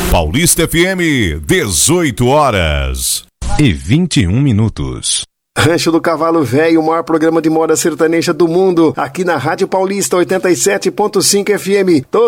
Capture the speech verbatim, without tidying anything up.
Paulista F M, dezoito horas e vinte e um minutos. Rancho do Cavalo Velho, o maior programa de moda sertaneja do mundo, aqui na Rádio Paulista oitenta e sete ponto cinco F M. Todo